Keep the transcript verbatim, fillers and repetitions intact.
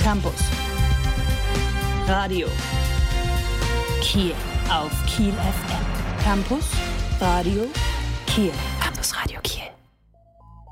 Campus. Radio. Kiel auf Kiel F M. Campus, Radio, Kiel. Campus Radio.